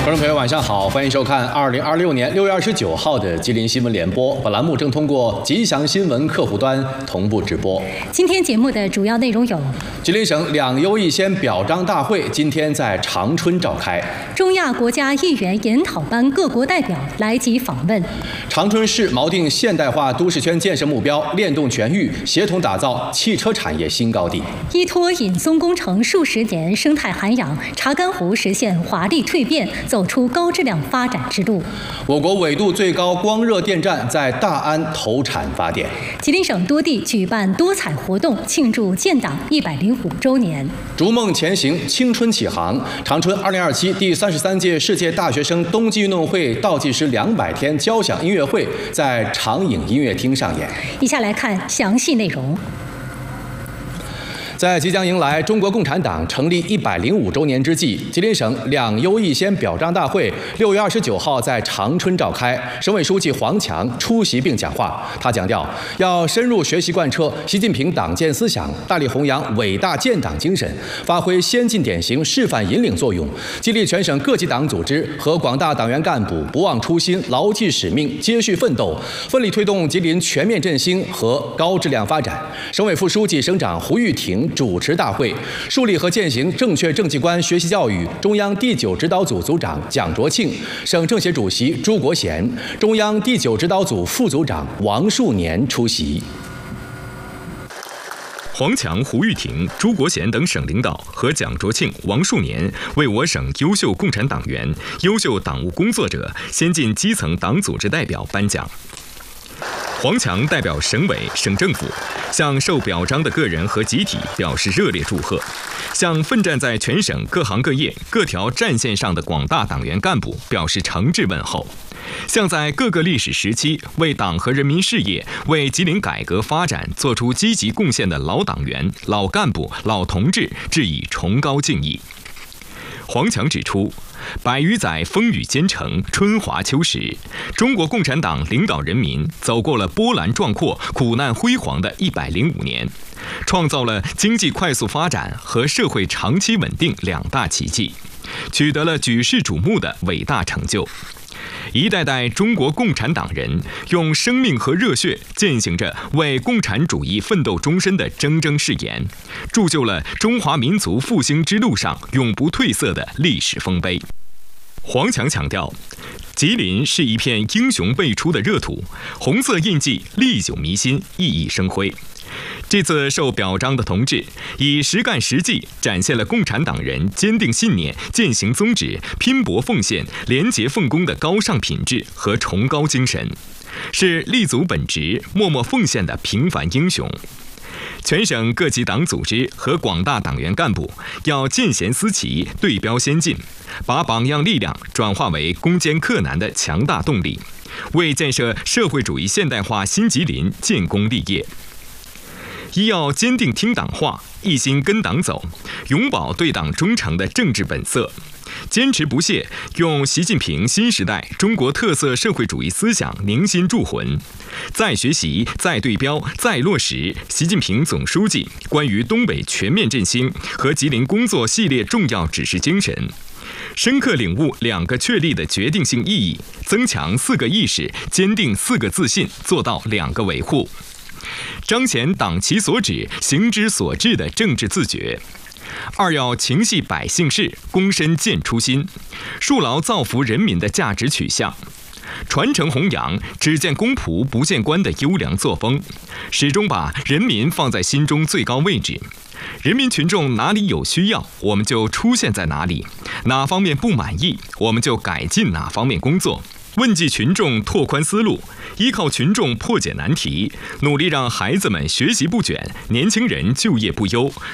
观众朋友，晚上好，欢迎收看2026年6月29号的吉林新闻联播。本栏目正通过吉祥新闻客户端同步直播。 今天节目的主要内容有： 吉林省两优一先表彰大会今天在长春召开； 中亚国家议员研讨班各国代表来吉访问； 长春市锚定现代化都市圈建设目标，联动全域，协同打造汽车产业新高地； 依托引松工程数十年生态涵养，查干湖实现华丽蜕变，走出高质量发展之路。 我国纬度最高光热电站在大安投产发电。 吉林省多地举办多彩活动，庆祝建党105周年。 逐梦前行，青春启航。长春2027第33届世界大学生冬季运动会倒计时200天交响音乐会在长影音乐厅上演。 以下来看详细内容。 在即将迎来中国共产党成立105周年之际，吉林省两优一先表彰大会6月29号在长春召开。省委书记黄强出席并讲话，他强调要深入学习贯彻习近平党建思想，大力弘扬伟大建党精神，发挥先进典型示范引领作用，激励全省各级党组织和广大党员干部不忘初心、牢记使命、接续奋斗，奋力推动吉林全面振兴和高质量发展。省委副书记、省长胡玉婷主持大会，树立和践行正确政绩观学习教育中央第9指导组组长蒋卓庆、省政协主席朱国贤、中央第9指导组副组长王树年出席。 黄强、胡玉婷、朱国贤等省领导和蒋卓庆、王树年为我省优秀共产党员、优秀党务工作者、先进基层党组织代表颁奖。黄强代表省委、省政府向受表彰的个人和集体表示热烈祝贺，向奋战在全省各行各业各条战线上的广大党员干部表示诚挚问候，向在各个历史时期为党和人民事业、为吉林改革发展做出积极贡献的老党员、老干部、老同志致以崇高敬意。黄强指出，100余载风雨兼程，春华秋实，中国共产党领导人民走过了波澜壮阔、苦难辉煌的105年，创造了经济快速发展和社会长期稳定2大奇迹，取得了举世瞩目的伟大成就。一代代中国共产党人用生命和热血践行着为共产主义奋斗终身的铮铮誓言，铸就了中华民族复兴之路上永不褪色的历史丰碑。黄强强调，吉林是一片英雄辈出的热土，红色印记历久弥新，熠熠生辉。这次受表彰的同志以实干实绩展现了共产党人坚定信念、践行宗旨、拼搏奉献、廉洁奉公的高尚品质和崇高精神，是立足本职、默默奉献的平凡英雄。全省各级党组织和广大党员干部要见贤思齐、对标先进，把榜样力量转化为攻坚克难的强大动力，为建设社会主义现代化新吉林建功立业。一要坚定听党话，一心跟党走，永葆对党忠诚的政治本色，坚持不懈用习近平新时代中国特色社会主义思想凝心铸魂，再学习、再对标、再落实习近平总书记关于东北全面振兴和吉林工作系列重要指示精神，深刻领悟2个确立的决定性意义，增强4个意识，坚定4个自信，做到2个维护，彰显党其所指、行之所至的政治自觉。2要情系百姓事，躬身见初心，树牢造福人民的价值取向，传承弘扬只见公仆不见官的优良作风，始终把人民放在心中最高位置。人民群众哪里有需要，我们就出现在哪里；哪方面不满意，我们就改进哪方面工作。问计群众，拓宽思路，依靠群众破解难题，努力让孩子们学习不卷，年轻人就业不忧，